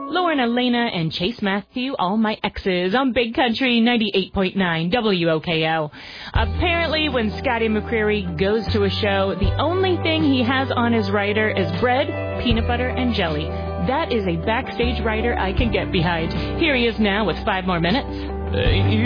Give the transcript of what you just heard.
Lauren, Elena, and Chase Matthew, all my exes on Big Country 98.9 WOKO. Apparently, when Scotty McCreery goes to a show, the only thing he has on his rider is bread, peanut butter, and jelly. That is a backstage rider I can get behind. Here he is now with 5 more minutes.